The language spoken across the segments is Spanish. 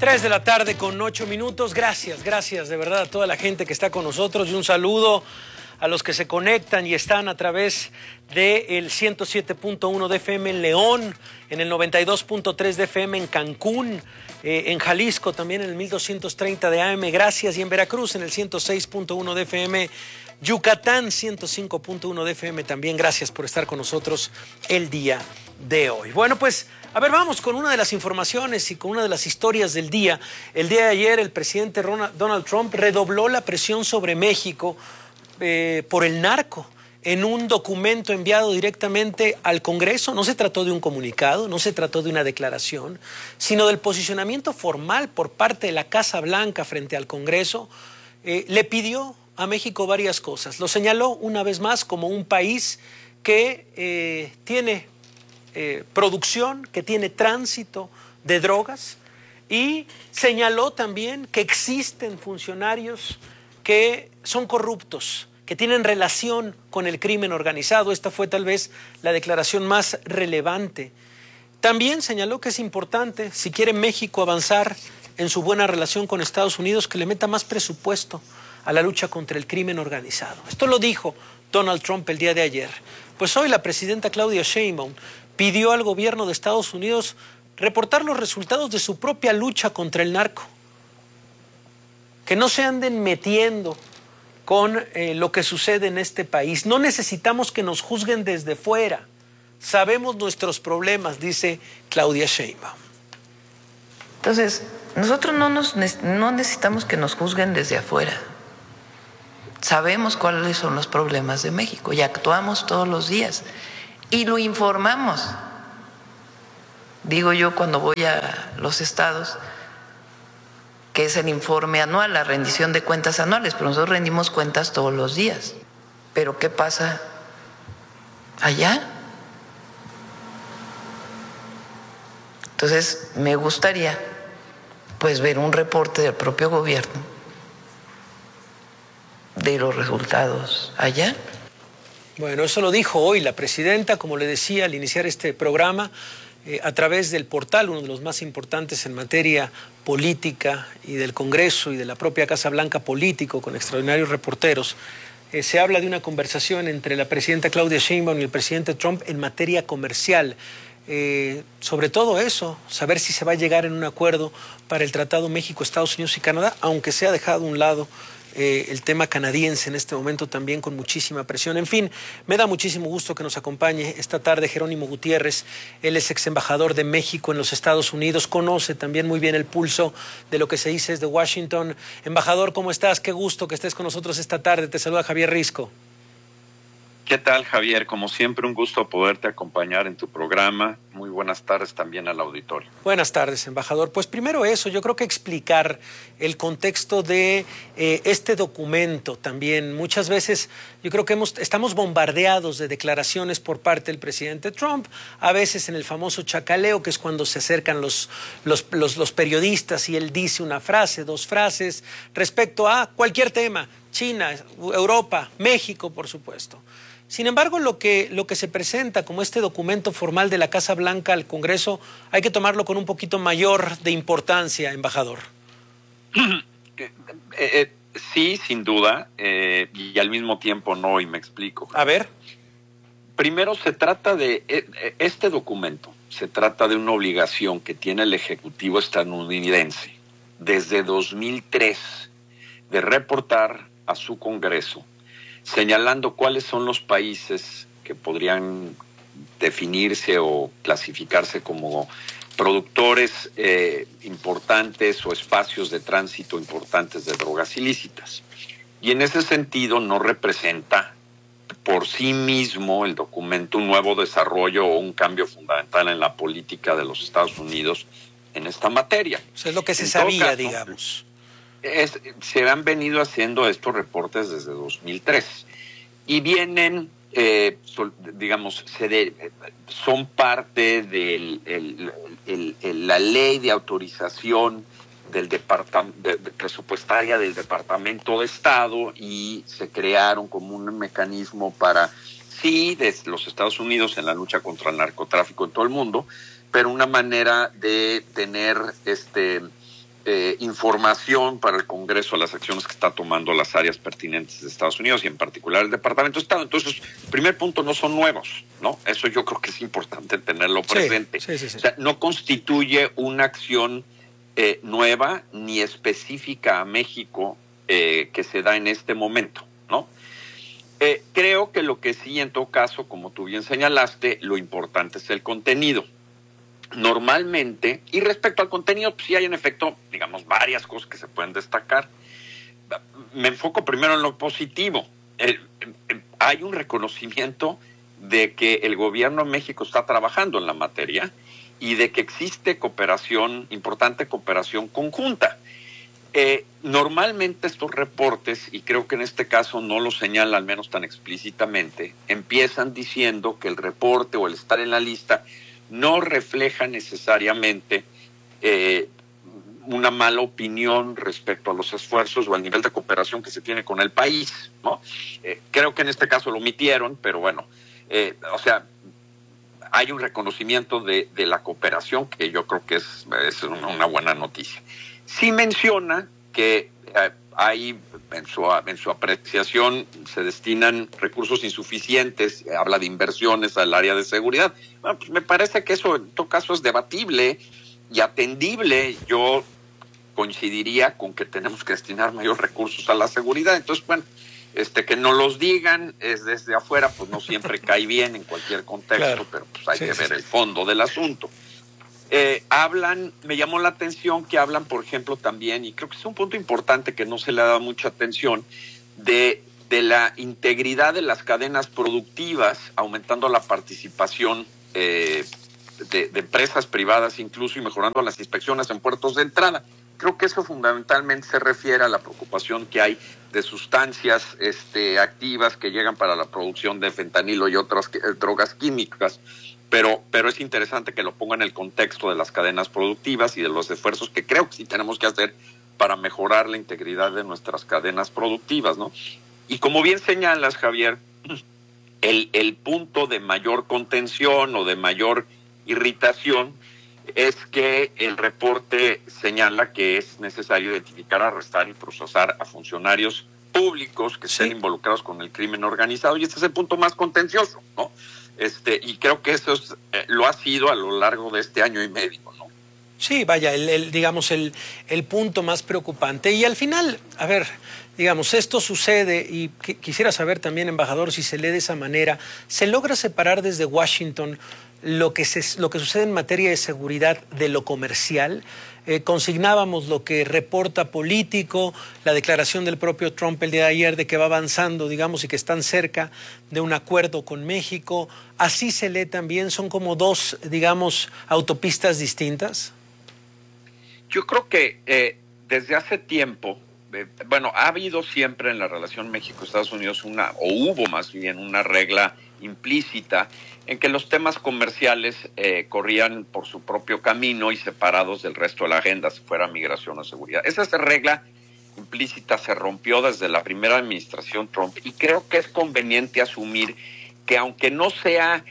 3 de la tarde con 8 minutos. Gracias de verdad a toda la gente que está con nosotros y un saludo a los que se conectan y están a través del 107.1 de FM en León, en el 92.3 de FM en Cancún, en Jalisco también en el 1230 de AM, gracias, y en Veracruz en el 106.1 de FM, Yucatán 105.1 de FM también, gracias por estar con nosotros el día de hoy. Bueno, pues a ver, vamos con una de las informaciones y con una de las historias del día. El día de ayer el presidente Donald Trump redobló la presión sobre México por el narco en un documento enviado directamente al Congreso. No se trató de un comunicado, no se trató de una declaración, sino del posicionamiento formal por parte de la Casa Blanca frente al Congreso. Le pidió a México varias cosas. Lo señaló una vez más como un país que tiene producción, que tiene tránsito de drogas, y señaló también que existen funcionarios que son corruptos, que tienen relación con el crimen organizado. Esta fue tal vez la declaración más relevante. También señaló que es importante, si quiere México avanzar en su buena relación con Estados Unidos, que le meta más presupuesto a la lucha contra el crimen organizado. Esto lo dijo Donald Trump el día de ayer. Pues hoy la presidenta Claudia Sheinbaum pidió al gobierno de Estados Unidos reportar los resultados de su propia lucha contra el narco. Que no se anden metiendo con lo que sucede en este país. No necesitamos que nos juzguen desde fuera. Sabemos nuestros problemas, dice Claudia Sheinbaum. Entonces, nosotros no necesitamos que nos juzguen desde afuera. Sabemos cuáles son los problemas de México y actuamos todos los días y lo informamos. Digo yo cuando voy a los estados, que es el informe anual, la rendición de cuentas anuales, pero nosotros rendimos cuentas todos los días. ¿Pero qué pasa allá? Entonces, me gustaría pues ver un reporte del propio gobierno de los resultados allá. Bueno, eso lo dijo hoy la presidenta, como le decía al iniciar este programa, a través del portal, uno de los más importantes en materia política y del Congreso y de la propia Casa Blanca político, con extraordinarios reporteros. Se habla de una conversación entre la presidenta Claudia Sheinbaum y el presidente Trump en materia comercial. Sobre todo eso, saber si se va a llegar en un acuerdo para el Tratado México, Estados Unidos y Canadá, aunque se ha dejado a un lado el tema canadiense en este momento también con muchísima presión. En fin, me da muchísimo gusto que nos acompañe esta tarde Jerónimo Gutiérrez. Él es ex embajador de México en los Estados Unidos, conoce también muy bien el pulso de lo que se dice desde Washington. Embajador, ¿cómo estás? Qué gusto que estés con nosotros esta tarde. Te saluda Javier Risco. ¿Qué tal, Javier? Como siempre, un gusto poderte acompañar en tu programa. Muy buenas tardes también al auditorio. Buenas tardes, embajador. Pues primero eso, yo creo que explicar el contexto de este documento también. Muchas veces yo creo que estamos bombardeados de declaraciones por parte del presidente Trump, a veces en el famoso chacaleo, que es cuando se acercan los periodistas y él dice una frase, dos frases, respecto a cualquier tema, China, Europa, México, por supuesto. Sin embargo, lo que se presenta como este documento formal de la Casa Blanca al Congreso, hay que tomarlo con un poquito mayor de importancia, embajador. Sí, sin duda, y al mismo tiempo no, y me explico. A ver. Primero, se trata de este documento, se trata de una obligación que tiene el Ejecutivo estadounidense desde 2003 de reportar a su Congreso, señalando cuáles son los países que podrían definirse o clasificarse como productores importantes o espacios de tránsito importantes de drogas ilícitas. Y en ese sentido no representa por sí mismo el documento un nuevo desarrollo o un cambio fundamental en la política de los Estados Unidos en esta materia. Eso es lo que se sabía, digamos. Se han venido haciendo estos reportes desde 2003 y vienen, son parte de la ley de autorización del presupuestaria del Departamento de Estado, y se crearon como un mecanismo para, sí, desde los Estados Unidos en la lucha contra el narcotráfico en todo el mundo, pero una manera de tener información para el Congreso de las acciones que está tomando las áreas pertinentes de Estados Unidos y en particular el Departamento de Estado. Entonces, primer punto, no son nuevos, ¿no? Eso yo creo que es importante tenerlo presente. Sí. O sea, no constituye una acción nueva ni específica a México que se da en este momento, ¿no? Creo que lo que sí, en todo caso, como tú bien señalaste, lo importante es el contenido. Normalmente, y respecto al contenido, pues sí hay en efecto, digamos, varias cosas que se pueden destacar. Me enfoco primero en lo positivo. Hay un reconocimiento de que el gobierno de México está trabajando en la materia y de que existe cooperación, importante cooperación conjunta. Normalmente estos reportes, y creo que en este caso no lo señala al menos tan explícitamente, empiezan diciendo que el reporte o el estar en la lista no refleja necesariamente una mala opinión respecto a los esfuerzos o al nivel de cooperación que se tiene con el país, ¿no? Creo que en este caso lo omitieron, pero bueno, o sea, hay un reconocimiento de la cooperación que yo creo que es una buena noticia. Sí menciona que hay en su apreciación se destinan recursos insuficientes, habla de inversiones al área de seguridad. Bueno, pues me parece que eso en todo caso es debatible y atendible. Yo coincidiría con que tenemos que destinar mayores recursos a la seguridad. Entonces, bueno, que no los digan es desde afuera, pues no siempre cae bien en cualquier contexto, claro, pero pues hay que ver el fondo del asunto. Me llamó la atención que hablan, por ejemplo, también, y creo que es un punto importante que no se le ha dado mucha atención, de la integridad de las cadenas productivas, aumentando la participación de empresas privadas incluso y mejorando las inspecciones en puertos de entrada. Creo que eso fundamentalmente se refiere a la preocupación que hay de sustancias activas que llegan para la producción de fentanilo y otras drogas químicas. Pero es interesante que lo ponga en el contexto de las cadenas productivas y de los esfuerzos que creo que sí tenemos que hacer para mejorar la integridad de nuestras cadenas productivas, ¿no? Y como bien señalas, Javier, el punto de mayor contención o de mayor irritación es que el reporte señala que es necesario identificar, arrestar y procesar a funcionarios públicos que estén involucrados con el crimen organizado, y este es el punto más contencioso, ¿no? Y creo que eso lo ha sido a lo largo de este año y medio, ¿no? Sí, vaya, digamos, el punto más preocupante. Y al final, a ver, digamos, esto sucede, y quisiera saber también, embajador, si se lee de esa manera, ¿se logra separar desde Washington lo que sucede en materia de seguridad de lo comercial? Consignábamos lo que reporta Político, la declaración del propio Trump el día de ayer de que va avanzando, digamos, y que están cerca de un acuerdo con México. ¿Así se lee también? ¿Son como dos, digamos, autopistas distintas? Yo creo que desde hace tiempo, ha habido siempre en la relación México-Estados Unidos hubo más bien una regla implícita en que los temas comerciales corrían por su propio camino y separados del resto de la agenda, si fuera migración o seguridad. Esa regla implícita se rompió desde la primera administración Trump, y creo que es conveniente asumir que aunque no sea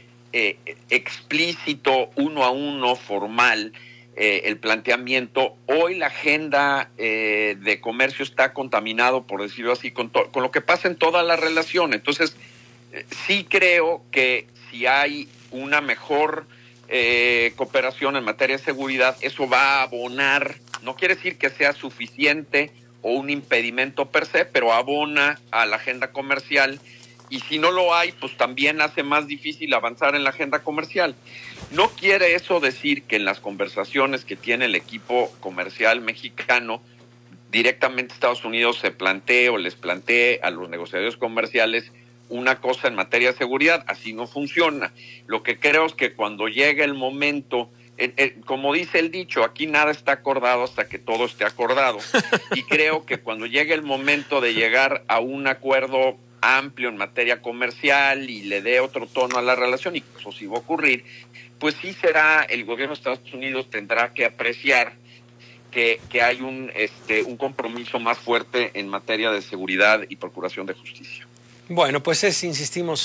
explícito, uno a uno, formal, el planteamiento, hoy la agenda de comercio está contaminado, por decirlo así, con lo que pasa en toda la relación. Entonces, sí creo que si hay una mejor cooperación en materia de seguridad, eso va a abonar, no quiere decir que sea suficiente o un impedimento per se, pero abona a la agenda comercial, y si no lo hay, pues también hace más difícil avanzar en la agenda comercial. No quiere eso decir que en las conversaciones que tiene el equipo comercial mexicano, directamente Estados Unidos les plantee a los negociadores comerciales una cosa en materia de seguridad. Así no funciona. Lo que creo es que cuando llegue el momento, como dice el dicho, aquí nada está acordado hasta que todo esté acordado. Y creo que cuando llegue el momento de llegar a un acuerdo amplio en materia comercial y le dé otro tono a la relación, y eso sí va a ocurrir, pues sí será, el gobierno de Estados Unidos tendrá que apreciar que hay un compromiso más fuerte en materia de seguridad y procuración de justicia. Bueno, pues insistimos,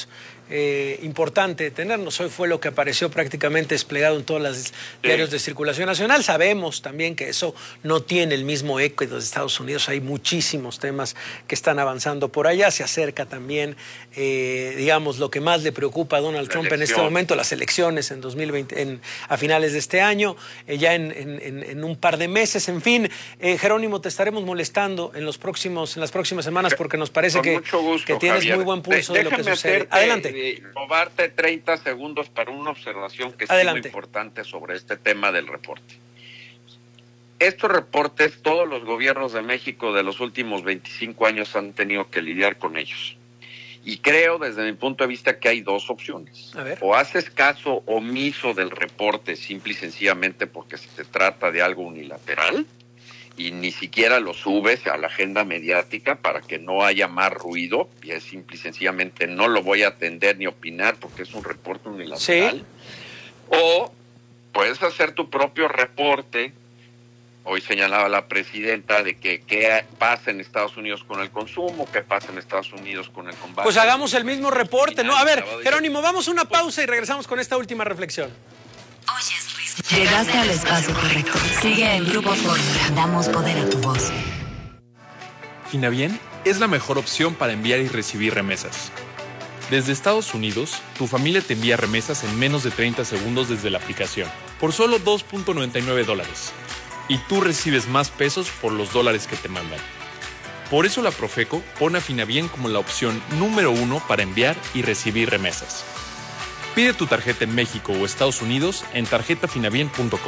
importante tenernos. Hoy fue lo que apareció prácticamente desplegado en todos los diarios de circulación nacional. Sabemos también que eso no tiene el mismo eco de los Estados Unidos. Hay muchísimos temas que están avanzando por allá. Se acerca también, digamos, lo que más le preocupa a Donald Trump en este momento, las elecciones en 2020, a finales de este año, ya en un par de meses. En fin, Jerónimo, te estaremos molestando en las próximas semanas porque nos parece que tienes Javier, muy buen pulso de lo que sucede. Adelante. Robarte 30 segundos para una observación que es muy importante sobre este tema del reporte. Estos reportes, todos los gobiernos de México de los últimos 25 años han tenido que lidiar con ellos. Y creo, desde mi punto de vista, que hay dos opciones. O haces caso omiso del reporte, simple y sencillamente porque se trata de algo unilateral, y ni siquiera lo subes a la agenda mediática para que no haya más ruido, y es simple y sencillamente no lo voy a atender ni opinar porque es un reporte unilateral. ¿Sí? O puedes hacer tu propio reporte. Hoy señalaba la presidenta de que qué pasa en Estados Unidos con el consumo, qué pasa en Estados Unidos con el combate. Pues hagamos el mismo reporte, ¿no? A ver, Jerónimo, vamos a una pausa y regresamos con esta última reflexión. Llegaste al espacio correcto. Sigue en Grupo Fórmula. Damos poder a tu voz. Finabién es la mejor opción para enviar y recibir remesas. Desde Estados Unidos, tu familia te envía remesas en menos de 30 segundos desde la aplicación, por solo $2.99. Y tú recibes más pesos por los dólares que te mandan. Por eso la Profeco pone a Finabién como la opción número 1 para enviar y recibir remesas. Pide tu tarjeta en México o Estados Unidos en tarjetafinabien.com.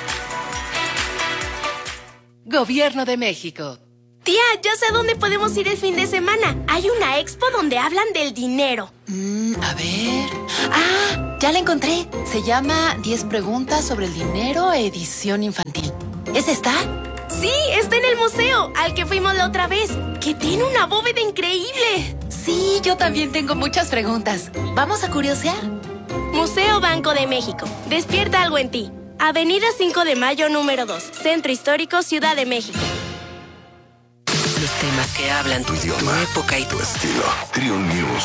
Gobierno de México. Tía, ya sé dónde podemos ir el fin de semana. Hay una expo donde hablan del dinero. A ver... ¡Ah! Ya la encontré. Se llama 10 preguntas sobre el dinero, edición infantil. ¿Es esta? Sí, está en el museo, al que fuimos la otra vez, que tiene una bóveda increíble. Sí, yo también tengo muchas preguntas. ¿Vamos a curiosear? Museo Banco de México. Despierta algo en ti. Avenida 5 de Mayo, número 2. Centro Histórico, Ciudad de México. Los temas que hablan tu idioma, tu época y tu estilo. Triun News.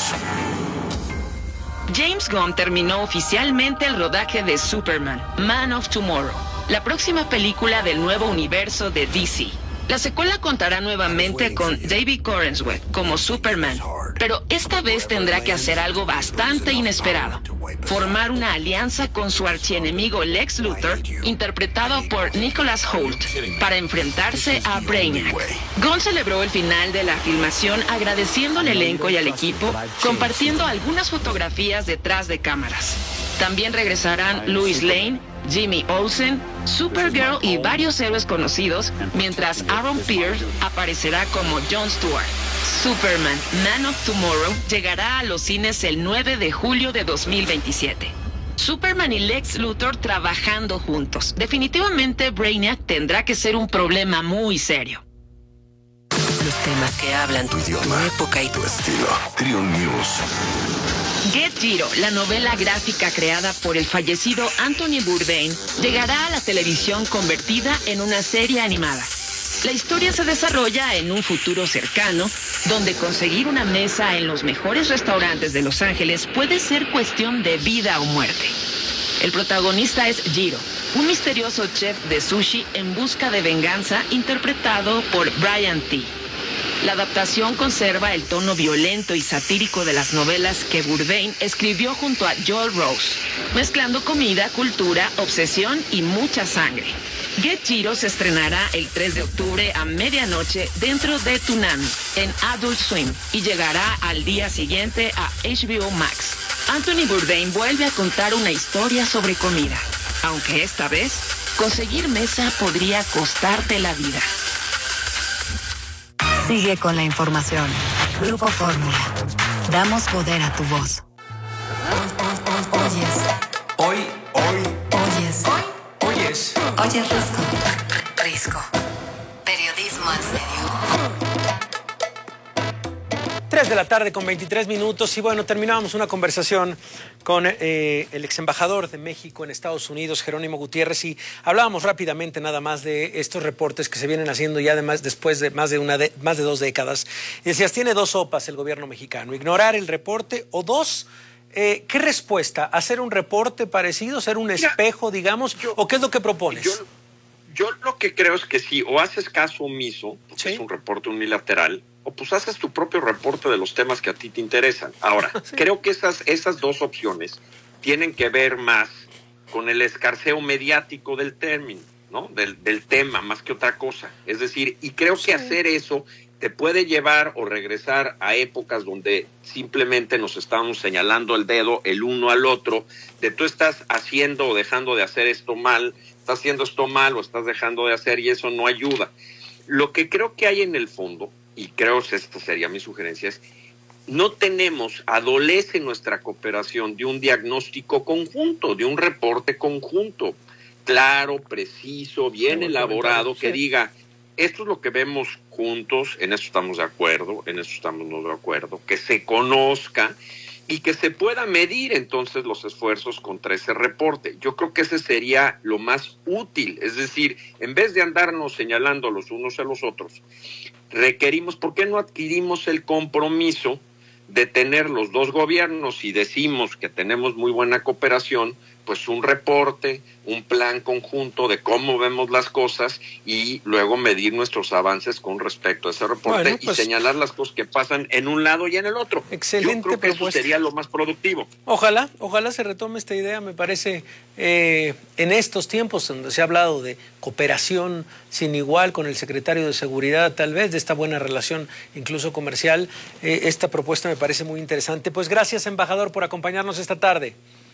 James Gunn terminó oficialmente el rodaje de Superman, Man of Tomorrow, la próxima película del nuevo universo de DC. La secuela contará nuevamente con David Corenswet como Superman, pero esta vez tendrá que hacer algo bastante inesperado: formar una alianza con su archienemigo Lex Luthor, interpretado por Nicholas Hoult, para enfrentarse a Brainiac. Gunn celebró el final de la filmación agradeciendo al elenco y al equipo, compartiendo algunas fotografías detrás de cámaras. También regresarán Lois Lane, Jimmy Olsen, Supergirl y varios héroes conocidos, mientras Aaron Pierce aparecerá como Jon Stewart. Superman, Man of Tomorrow llegará a los cines el 9 de julio de 2027. Superman y Lex Luthor trabajando juntos. Definitivamente Brainiac tendrá que ser un problema muy serio. Los temas que hablan tu idioma, tu época y tu estilo. Triun News. Get Jiro, la novela gráfica creada por el fallecido Anthony Bourdain, llegará a la televisión convertida en una serie animada. La historia se desarrolla en un futuro cercano, donde conseguir una mesa en los mejores restaurantes de Los Ángeles puede ser cuestión de vida o muerte. El protagonista es Jiro, un misterioso chef de sushi en busca de venganza, interpretado por Brian T. La adaptación conserva el tono violento y satírico de las novelas que Bourdain escribió junto a Joel Rose, mezclando comida, cultura, obsesión y mucha sangre. Get Jiro se estrenará el 3 de octubre a medianoche dentro de Toonami, en Adult Swim, y llegará al día siguiente a HBO Max. Anthony Bourdain vuelve a contar una historia sobre comida, aunque esta vez conseguir mesa podría costarte la vida. Sigue con la información. Grupo Fórmula. Damos poder a tu voz. Oyes. Oyes Risco. Periodismo en serio. 3 de la tarde con 23 minutos y bueno, terminábamos una conversación con el ex embajador de México en Estados Unidos, Jerónimo Gutiérrez, y hablábamos rápidamente nada más de estos reportes que se vienen haciendo ya después de más de 2 décadas. Y decías, tiene 2 sopas el gobierno mexicano: ignorar el reporte, o 2, ¿qué respuesta? ¿Hacer un reporte parecido? ¿Ser un espejo, digamos? ¿O qué es lo que propones? Yo lo que creo es que si o haces caso omiso, porque ¿Sí? es un reporte unilateral, o pues haces tu propio reporte de los temas que a ti te interesan. Ahora, Sí. creo que esas dos opciones tienen que ver más con el escarceo mediático del término, ¿no? Del tema, más que otra cosa. Es decir, y creo que hacer eso te puede llevar o regresar a épocas donde simplemente nos estábamos señalando el dedo el uno al otro, de tú estás haciendo o dejando de hacer esto mal, estás haciendo esto mal o estás dejando de hacer, y eso no ayuda. Lo que creo que hay en el fondo, y creo que esta sería mi sugerencia, es adolece nuestra cooperación de un diagnóstico conjunto, de un reporte conjunto, claro, preciso, bien elaborado, que diga, esto es lo que vemos juntos, en esto estamos de acuerdo, en esto estamos no de acuerdo, que se conozca y que se pueda medir entonces los esfuerzos contra ese reporte. Yo creo que ese sería lo más útil, es decir, en vez de andarnos señalando los unos a los otros, requerimos, ¿por qué no adquirimos el compromiso de tener los dos gobiernos y decimos que tenemos muy buena cooperación, pues un reporte, un plan conjunto de cómo vemos las cosas y luego medir nuestros avances con respecto a ese reporte, bueno, pues, y señalar las cosas que pasan en un lado y en el otro. Excelente Yo creo que propuesta. eso sería lo más productivo. Ojalá se retome esta idea, me parece, en estos tiempos donde se ha hablado de cooperación sin igual con el secretario de Seguridad, tal vez, de esta buena relación incluso comercial, esta propuesta me parece muy interesante. Pues gracias, embajador, por acompañarnos esta tarde.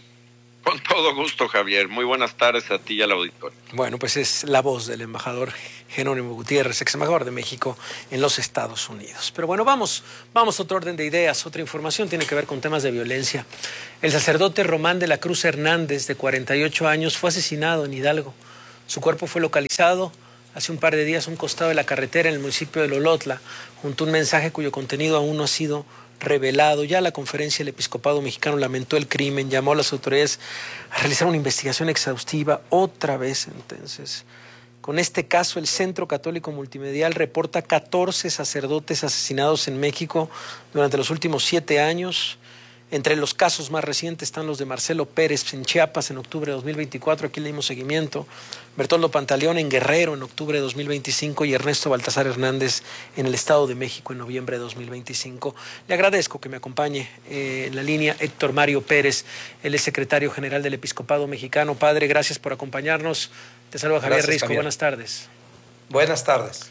Con todo gusto, Javier. Muy buenas tardes a ti y al auditorio. Bueno, pues es la voz del embajador Jerónimo Gutiérrez, ex embajador de México en los Estados Unidos. Pero bueno, vamos a otro orden de ideas. Otra información tiene que ver con temas de violencia. El sacerdote Román de la Cruz Hernández, de 48 años, fue asesinado en Hidalgo. Su cuerpo fue localizado hace un par de días a un costado de la carretera en el municipio de Lolotla, junto a un mensaje cuyo contenido aún no ha sido revelado. Ya la Conferencia del Episcopado Mexicano lamentó el crimen, llamó a las autoridades a realizar una investigación exhaustiva otra vez. Entonces, con este caso, el Centro Católico Multimedial reporta 14 sacerdotes asesinados en México durante los últimos 7 años. Entre los casos más recientes están los de Marcelo Pérez en Chiapas en octubre de 2024, aquí le dimos seguimiento, Bertoldo Pantaleón en Guerrero en octubre de 2025 y Ernesto Baltasar Hernández en el Estado de México en noviembre de 2025. Le agradezco que me acompañe en la línea Héctor Mario Pérez, él es secretario general del Episcopado Mexicano. Padre, gracias por acompañarnos. Te saluda Javier Risco, buenas tardes. Buenas tardes.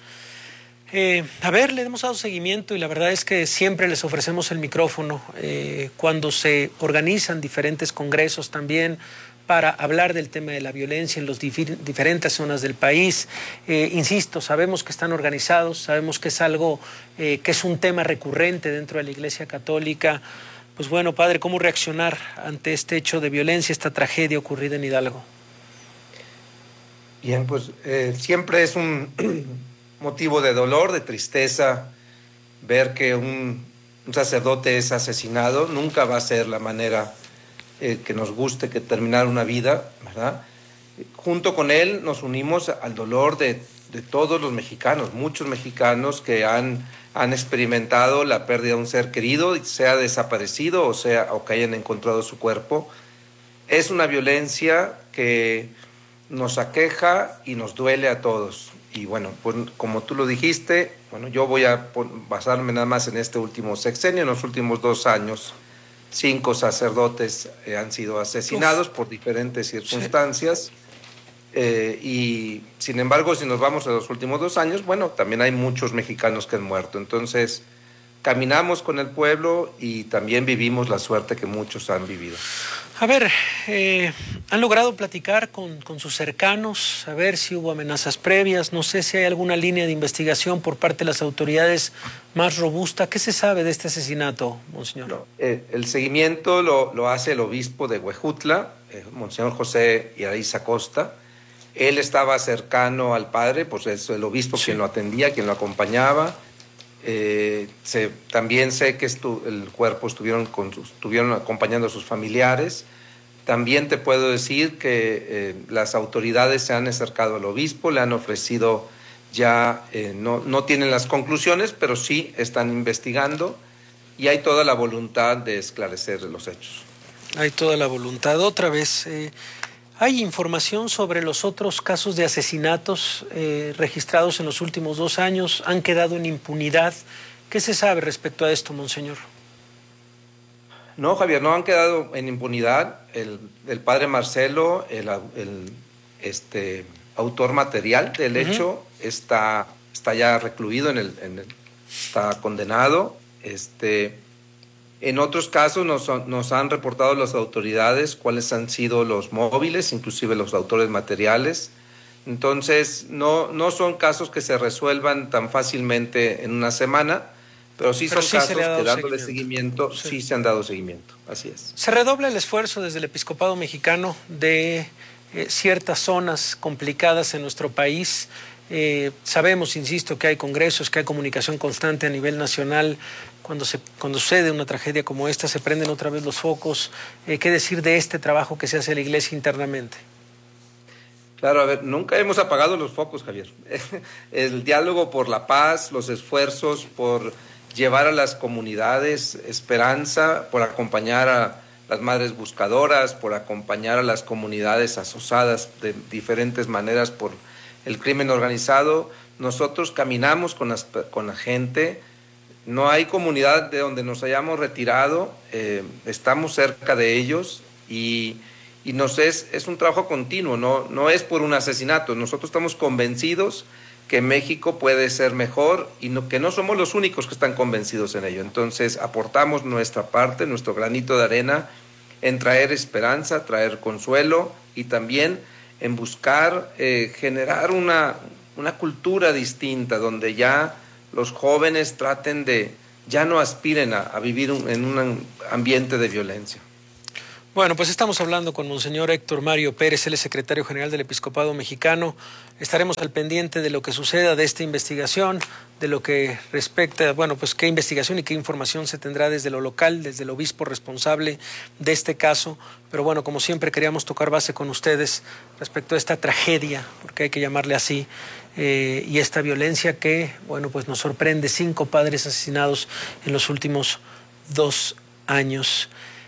Le hemos dado seguimiento y la verdad es que siempre les ofrecemos el micrófono cuando se organizan diferentes congresos también para hablar del tema de la violencia en las diferentes zonas del país. Insisto, sabemos que están organizados, sabemos que es algo que es un tema recurrente dentro de la Iglesia Católica. Pues bueno, padre, ¿cómo reaccionar ante este hecho de violencia, esta tragedia ocurrida en Hidalgo? Bien, pues siempre es un motivo de dolor, de tristeza, ver que un sacerdote es asesinado. Nunca va a ser la manera que nos guste que terminar una vida, ¿verdad? Junto con él nos unimos al dolor de todos los mexicanos, muchos mexicanos que han experimentado la pérdida de un ser querido, sea desaparecido o que hayan encontrado su cuerpo. Es una violencia que nos aqueja y nos duele a todos. Y bueno, pues como tú lo dijiste, bueno, yo voy a basarme nada más en este último sexenio. En los últimos 2 años, 5 sacerdotes han sido asesinados por diferentes circunstancias. Y sin embargo, si nos vamos a los últimos 2 años, bueno, también hay muchos mexicanos que han muerto. Entonces, caminamos con el pueblo y también vivimos la suerte que muchos han vivido. A ver, ¿han logrado platicar con sus cercanos? A ver si hubo amenazas previas. No sé si hay alguna línea de investigación por parte de las autoridades más robusta. ¿Qué se sabe de este asesinato, monseñor? No, el seguimiento lo hace el obispo de Huejutla, monseñor José Iraíz Acosta. Él estaba cercano al padre, pues es el obispo quien lo atendía, quien lo acompañaba. También sé que el cuerpo estuvieron acompañando a sus familiares. También te puedo decir que las autoridades se han acercado al obispo, le han ofrecido ya, no tienen las conclusiones, pero sí están investigando y hay toda la voluntad de esclarecer los hechos. Hay toda la voluntad. Otra vez, ¿hay información sobre los otros casos de asesinatos registrados en los últimos 2 años? ¿Han quedado en impunidad? ¿Qué se sabe respecto a esto, monseñor? No, Javier, no han quedado en impunidad. El padre Marcelo, el autor material del hecho, está ya recluido está condenado. En otros casos nos han reportado las autoridades cuáles han sido los móviles, inclusive los autores materiales. Entonces, no son casos que se resuelvan tan fácilmente en una semana, pero sí son casos que dándole seguimiento, sí se han dado seguimiento. Así es. Se redobla el esfuerzo desde el episcopado mexicano de ciertas zonas complicadas en nuestro país. Sabemos, insisto, que hay congresos, que hay comunicación constante a nivel nacional. Cuando sucede una tragedia como esta, se prenden otra vez los focos. ¿Qué decir de este trabajo que se hace en la Iglesia internamente? Claro, a ver, nunca hemos apagado los focos, Javier. El diálogo por la paz, los esfuerzos por llevar a las comunidades esperanza, por acompañar a las madres buscadoras, por acompañar a las comunidades azosadas de diferentes maneras por el crimen organizado. Nosotros caminamos con la gente. No hay comunidad de donde nos hayamos retirado, estamos cerca de ellos y es un trabajo continuo, no es por un asesinato. Nosotros estamos convencidos que México puede ser mejor y que no somos los únicos que están convencidos en ello. Entonces aportamos nuestra parte, nuestro granito de arena en traer esperanza, traer consuelo y también en buscar generar una cultura distinta donde ya los jóvenes ya no aspiren a vivir en un ambiente de violencia. Bueno, pues estamos hablando con Monseñor Héctor Mario Pérez, él es secretario general del Episcopado Mexicano. Estaremos al pendiente de lo que suceda de esta investigación, de lo que respecta, bueno, pues qué investigación y qué información se tendrá desde lo local, desde el obispo responsable de este caso. Pero bueno, como siempre queríamos tocar base con ustedes respecto a esta tragedia, porque hay que llamarle así, y esta violencia que, bueno, pues nos sorprende. 5 padres asesinados en los últimos 2 años.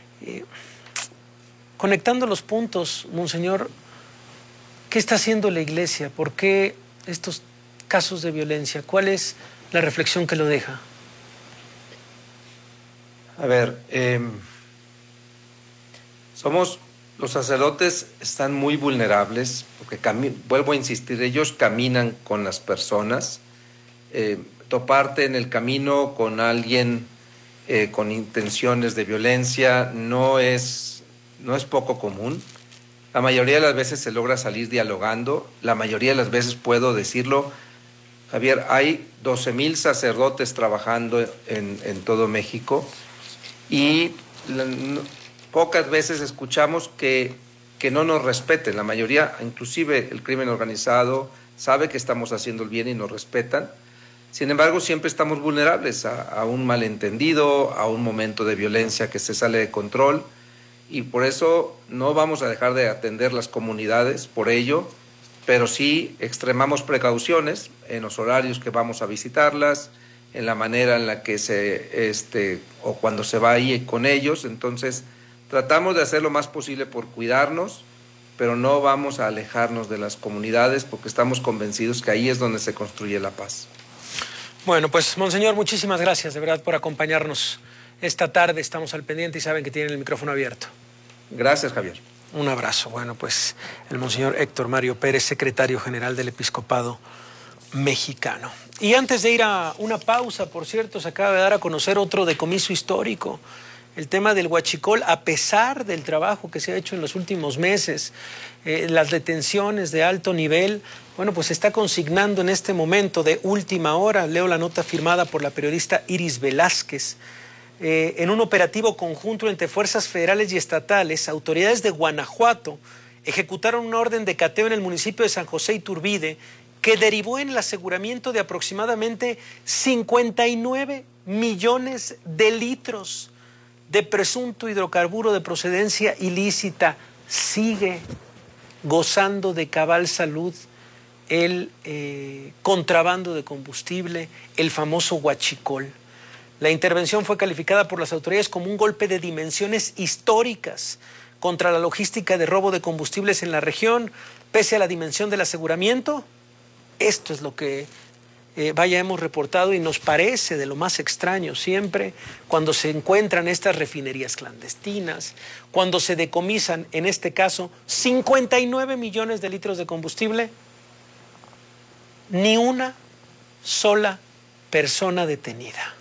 Conectando los puntos, monseñor, ¿qué está haciendo la Iglesia? ¿Por qué estos casos de violencia? ¿Cuál es la reflexión que lo deja? A ver, los sacerdotes están muy vulnerables, porque vuelvo a insistir, ellos caminan con las personas. Toparte en el camino con alguien con intenciones de violencia no es poco común. La mayoría de las veces se logra salir dialogando. La mayoría de las veces, puedo decirlo, Javier, hay 12,000 sacerdotes trabajando en todo México y pocas veces escuchamos que no nos respeten. La mayoría, inclusive el crimen organizado, sabe que estamos haciendo el bien y nos respetan. Sin embargo, siempre estamos vulnerables a un malentendido, a un momento de violencia que se sale de control. Y por eso no vamos a dejar de atender las comunidades por ello, pero sí extremamos precauciones en los horarios que vamos a visitarlas, en la manera en la que o cuando se va ahí con ellos. Entonces tratamos de hacer lo más posible por cuidarnos, pero no vamos a alejarnos de las comunidades porque estamos convencidos que ahí es donde se construye la paz. Bueno, pues monseñor, muchísimas gracias de verdad por acompañarnos esta tarde. Estamos al pendiente y saben que tienen el micrófono abierto. Gracias, Javier. Un abrazo. Bueno, pues el monseñor Héctor Mario Pérez, secretario general del Episcopado Mexicano. Y antes de ir a una pausa, por cierto, se acaba de dar a conocer otro decomiso histórico. El tema del huachicol, a pesar del trabajo que se ha hecho en los últimos meses, las detenciones de alto nivel, bueno, pues se está consignando en este momento de última hora. Leo la nota firmada por la periodista Iris Velázquez. En un operativo conjunto entre fuerzas federales y estatales, autoridades de Guanajuato ejecutaron una orden de cateo en el municipio de San José Iturbide que derivó en el aseguramiento de aproximadamente 59 millones de litros de presunto hidrocarburo de procedencia ilícita. Sigue gozando de cabal salud el contrabando de combustible, el famoso huachicol. La intervención fue calificada por las autoridades como un golpe de dimensiones históricas contra la logística de robo de combustibles en la región, pese a la dimensión del aseguramiento. Esto es lo que hemos reportado y nos parece de lo más extraño siempre cuando se encuentran estas refinerías clandestinas, cuando se decomisan, en este caso, 59 millones de litros de combustible, ni una sola persona detenida.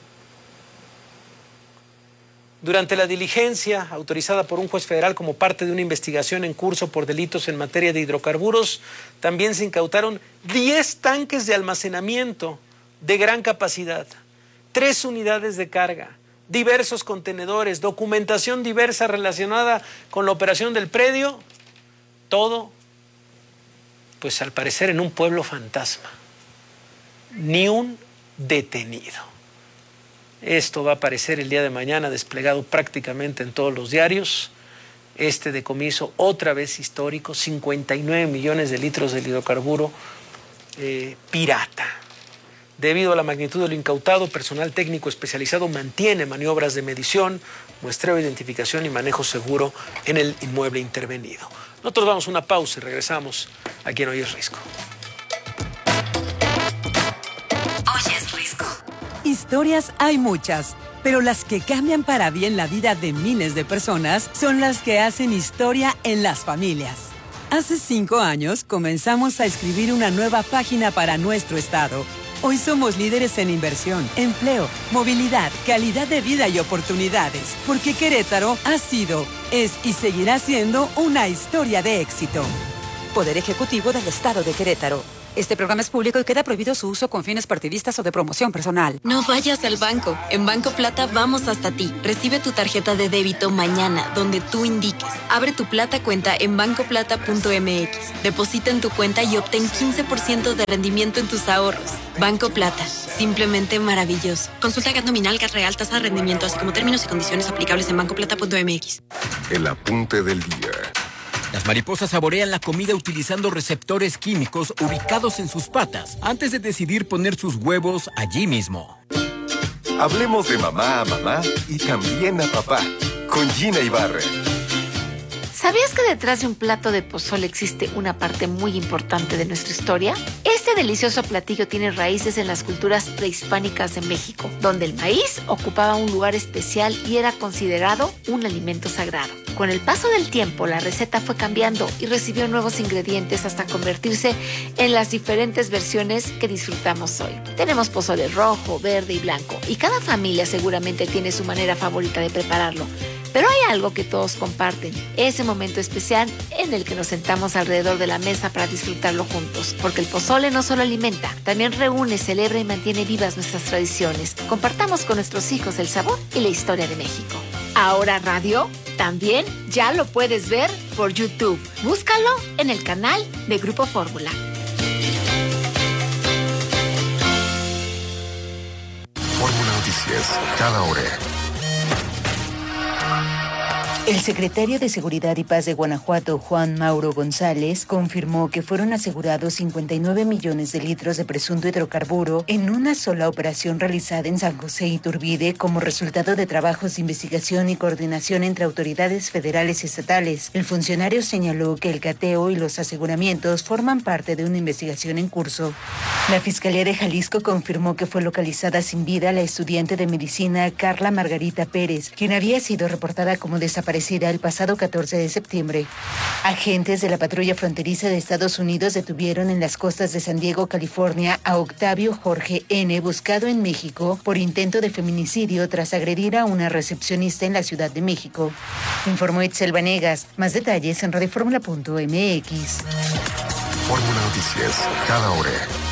Durante la diligencia autorizada por un juez federal como parte de una investigación en curso por delitos en materia de hidrocarburos, también se incautaron 10 tanques de almacenamiento de gran capacidad, 3 unidades de carga, diversos contenedores, documentación diversa relacionada con la operación del predio, todo, pues al parecer en un pueblo fantasma. Ni un detenido. Esto va a aparecer el día de mañana desplegado prácticamente en todos los diarios. Este decomiso otra vez histórico, 59 millones de litros de hidrocarburo pirata. Debido a la magnitud de lo incautado, personal técnico especializado mantiene maniobras de medición, muestreo, identificación y manejo seguro en el inmueble intervenido. Nosotros vamos a una pausa y regresamos aquí en Hoy es Risco. Hoy es Risco. Historias hay muchas, pero las que cambian para bien la vida de miles de personas son las que hacen historia en las familias. Hace 5 años comenzamos a escribir una nueva página para nuestro estado. Hoy somos líderes en inversión, empleo, movilidad, calidad de vida y oportunidades, porque Querétaro ha sido, es y seguirá siendo una historia de éxito. Poder Ejecutivo del Estado de Querétaro. Este programa es público y queda prohibido su uso con fines partidistas o de promoción personal. No vayas al banco. En Banco Plata vamos hasta ti. Recibe tu tarjeta de débito mañana, donde tú indiques. Abre tu Plata cuenta en bancoplata.mx. Deposita en tu cuenta y obtén 15% de rendimiento en tus ahorros. Banco Plata. Simplemente maravilloso. Consulta GAT nominal, GAT real, tasa de rendimiento, así como términos y condiciones aplicables en bancoplata.mx. El apunte del día. Las mariposas saborean la comida utilizando receptores químicos ubicados en sus patas antes de decidir poner sus huevos allí mismo. Hablemos de mamá a mamá y también a papá, con Gina Ibarra. ¿Sabías que detrás de un plato de pozole existe una parte muy importante de nuestra historia? Este delicioso platillo tiene raíces en las culturas prehispánicas de México, donde el maíz ocupaba un lugar especial y era considerado un alimento sagrado. Con el paso del tiempo, la receta fue cambiando y recibió nuevos ingredientes hasta convertirse en las diferentes versiones que disfrutamos hoy. Tenemos pozole rojo, verde y blanco, y cada familia seguramente tiene su manera favorita de prepararlo. Pero hay algo que todos comparten, ese momento especial en el que nos sentamos alrededor de la mesa para disfrutarlo juntos. Porque el pozole no solo alimenta, también reúne, celebra y mantiene vivas nuestras tradiciones. Compartamos con nuestros hijos el sabor y la historia de México. Ahora Radio también ya lo puedes ver por YouTube. Búscalo en el canal de Grupo Fórmula. Fórmula Noticias, cada hora. El secretario de Seguridad y Paz de Guanajuato, Juan Mauro González, confirmó que fueron asegurados 59 millones de litros de presunto hidrocarburo en una sola operación realizada en San José Iturbide como resultado de trabajos de investigación y coordinación entre autoridades federales y estatales. El funcionario señaló que el cateo y los aseguramientos forman parte de una investigación en curso. La Fiscalía de Jalisco confirmó que fue localizada sin vida la estudiante de medicina Carla Margarita Pérez, quien había sido reportada como desaparecida el pasado 14 de septiembre. Agentes de la patrulla fronteriza de Estados Unidos detuvieron en las costas de San Diego, California, a Octavio Jorge N., buscado en México por intento de feminicidio tras agredir a una recepcionista en la Ciudad de México. Informó Itzel Vanegas. Más detalles en radioformula.mx. Fórmula Noticias, cada hora.